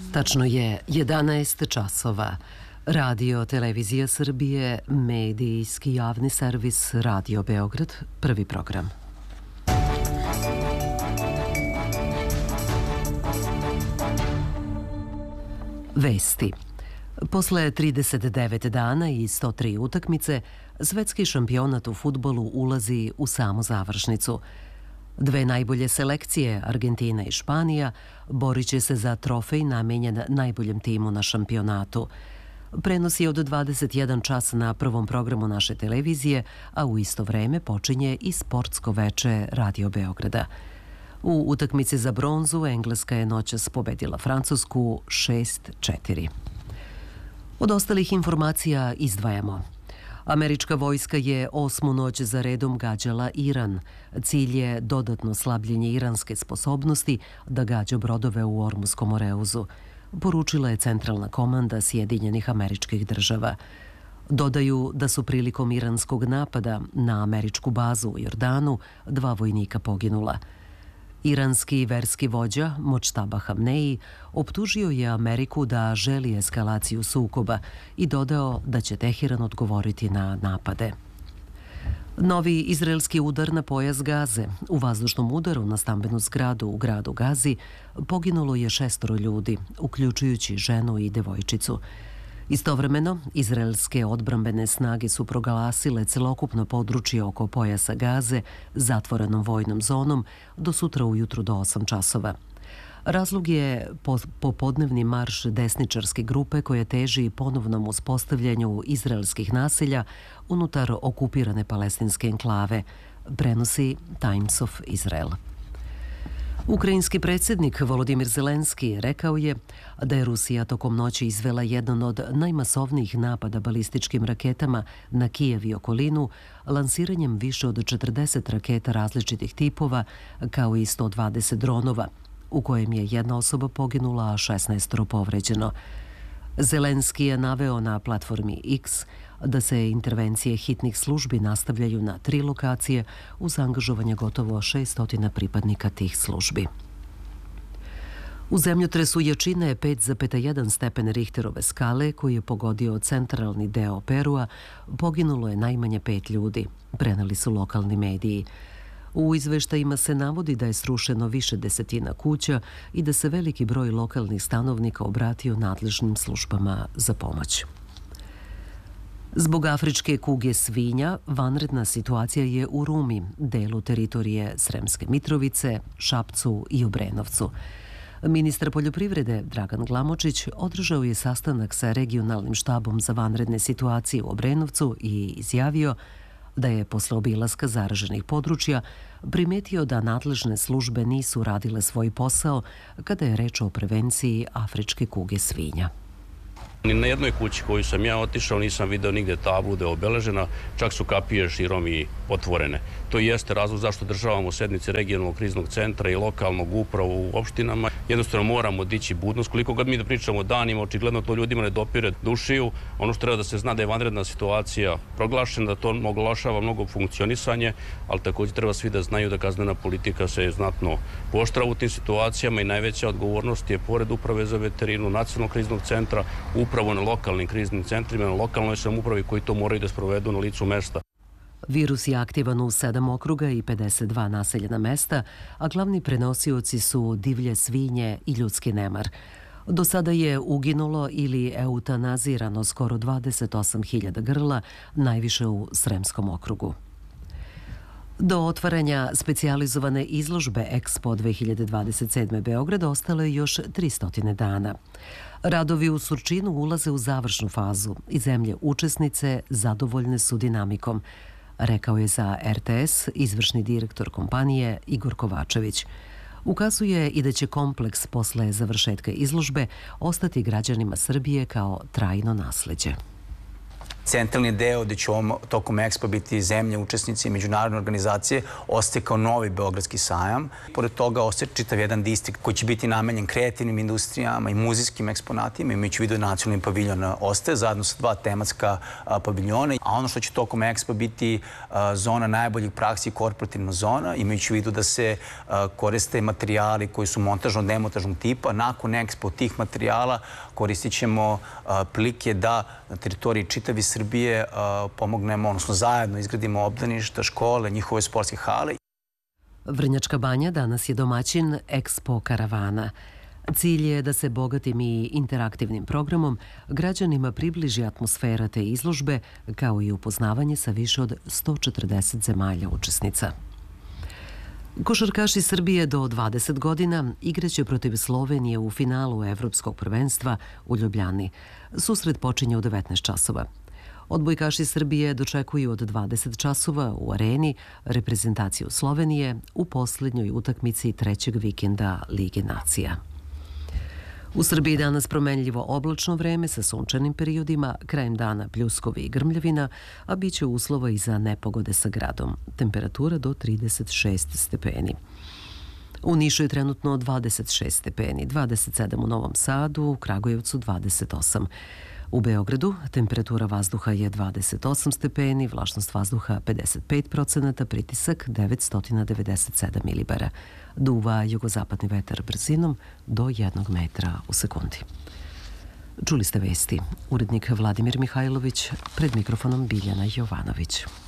Tačno je 11 časova. Radio Televizija Srbije, medijski javni servis Radio Beograd, prvi program. Vesti. Posle 39 dana i 103 utakmice, svetski šampionat u fudbalu ulazi u samu završnicu. Dve najbolje selekcije, Argentina i Španija, borit će se za trofej namenjen najboljem timu na šampionatu. Prenos je od 21 čas na prvom programu naše televizije, a u isto vreme počinje i sportsko veče Radio Beograda. U utakmici za bronzu Engleska je noćas pobedila Francusku 6-4. Od ostalih informacija izdvajamo. Američka vojska je 8. noć za redom gađala Iran. Cilj je dodatno slabljenje iranske sposobnosti da gađa brodove u Ormuskom oreuzu, poručila je Centralna komanda Sjedinjenih Američkih Država. Dodaju da su prilikom iranskog napada na američku bazu u Jordanu 2 vojnika poginula. Iranski verski vođa Močtaba Hamneji optužio je Ameriku da želi eskalaciju sukoba i dodao da će Teheran odgovoriti na napade. Novi izraelski udar na pojas Gaze. U vazdušnom udaru na stambenu zgradu u gradu Gazi poginulo je 6 ljudi, uključujući ženu i devojčicu. Istovremeno, izraelske odbrambene snage su proglasile celokupno područje oko pojasa Gaze zatvorenom vojnom zonom do sutra ujutru do 8 časova. Razlog je popodnevni marš desničarske grupe koja teži ponovnom uspostavljanju izraelskih naselja unutar okupirane palestinske enklave, prenosi Times of Israel. Ukrajinski predsjednik Volodimir Zelenski rekao je da je Rusija tokom noći izvela jedan od najmasovnijih napada balističkim raketama na Kijev i okolinu, lansiranjem više od 40 raketa različitih tipova, kao i 120 dronova, u kojem je jedna osoba poginula, a 16 povređeno. Zelenski je naveo na platformi X da se intervencije hitnih službi nastavljaju na 3 lokacije uz angažovanje gotovo 600 pripadnika tih službi. U zemljotresu jačine 5,1 stepen Richterove skale, koji je pogodio centralni deo Perua, poginulo je najmanje 5 ljudi, preneli su lokalni mediji. U izveštajima se navodi da je srušeno više desetina kuća i da se veliki broj lokalnih stanovnika obratio nadležnim službama za pomoć. Zbog afričke kuge svinja, vanredna situacija je u Rumi, delu teritorije Sremske Mitrovice, Šapcu i Obrenovcu. Ministar poljoprivrede Dragan Glamočić održao je sastanak sa regionalnim štabom za vanredne situacije u Obrenovcu i izjavio da je posle obilaska zaraženih područja primetio da nadležne službe nisu radile svoj posao kada je reč o prevenciji afričke kuge svinja. Ni na jednoj kući koju sam ja otišao nisam video nigde tablu da je obeležena, čak su kapije širom i otvorene. To jeste razlog zašto održavamo sednice regionalnog kriznog centra i lokalnog upravu u opštinama. Jednostavno moramo dići budnost. Koliko god mi da pričamo danima, očigledno to ljudima ne dopire dušiju. Ono što treba da se zna da je vanredna situacija proglašena, da to oglašava mnogo funkcionisanje, ali također treba svi da znaju da kaznena politika se znatno pooštrava u tim situacijama i najveća odgovornost je pored uprave za veterinu, nacionalnog kriznog centra, upravo na lokalnim kriznim centrima, na lokalnoj samoupravi koji to moraju da sprovedu na licu mesta. Virus je aktivan u 7 okruga i 52 naseljena mesta, a glavni prenosioci su divlje svinje i ljudski nemar. Do sada je uginulo ili eutanazirano skoro 28.000 grla, najviše u Sremskom okrugu. Do otvaranja specijalizovane izložbe Expo 2027. Beograd ostalo je još 300 dana. Radovi u Surčinu ulaze u završnu fazu i zemlje učesnice zadovoljne su dinamikom, rekao je za RTS izvršni direktor kompanije Igor Kovačević. Ukazuje i da će kompleks posle završetka izložbe ostati građanima Srbije kao trajno nasleđe. Centralni deo gde će tokom Expo biti zemlje, učesnici i međunarodne organizacije ostaje kao novi Beogradski sajam. Pored toga ostaje čitav jedan distrikt koji će biti namenjen kreativnim industrijama i muzejskim eksponatima. Imajući u vidu nacionalni paviljon ostaje zajedno sa 2 tematska paviljona. A ono što će tokom Expo biti zona najboljih praksi, korporativna zona, imajući u vidu da se koriste materijali koji su montažno-demontažnog tipa. Nakon Expo tih materijala koristit ćemo prilike da na teritoriji čitave Srbije pomognemo, odnosno zajedno izgradimo obdaništa, škole, njihove sportske hale. Vrnjačka Banja danas je domaćin Expo karavana. Cilj je da se bogatim i interaktivnim programom građanima približi atmosfera te izložbe, kao i upoznavanje sa više od 140 zemalja učesnica. Košarkaši Srbije do 20 godina igraće protiv Slovenije u finalu Evropskog prvenstva u Ljubljani. Susret počinje u 19 časova. Odbojkaši Srbije dočekuju od 20 časova u areni reprezentaciju Slovenije u posljednjoj utakmici 3. vikenda Lige nacija. U Srbiji danas promenljivo oblačno vreme sa sunčanim periodima, krajem dana pljuskovi i grmljavina, a bit će uslova i za nepogode sa gradom. Temperatura do 36 stepeni. U Nišu je trenutno 26 stepeni, 27 u Novom Sadu, u Kragujevcu 28. U Beogradu temperatura vazduha je 28 stepeni, vlažnost vazduha 55%, pritisak 997 milibara. Duva jugozapadni vetar brzinom do 1 metra u sekundi. Čuli ste vesti. Urednik Vladimir Mihajlović, pred mikrofonom Biljana Jovanović.